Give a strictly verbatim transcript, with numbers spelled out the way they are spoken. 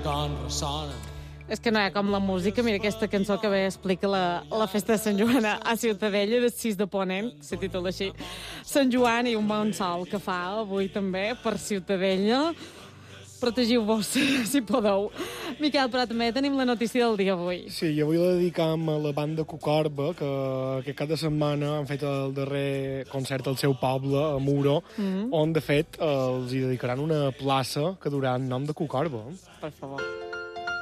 gone ressona. És que no hi ha com la música. Mira aquesta cançó que bé explica la, la festa de Sant Joan a Ciutadella, del sis de Ponent, se titula així. Sant Joan i un bon sol que fa avui també per Ciutadella. Protegiu-vos, si, si podeu. Miquel, però també tenim la notícia del dia avui. Sí, i avui la dedicam a la banda Cucorba, que, que cada setmana han fet el darrer concert al seu poble, a Muro, mm -hmm. on, de fet, els hi dedicaran una plaça que durà el nom de Cucorba. Per favor.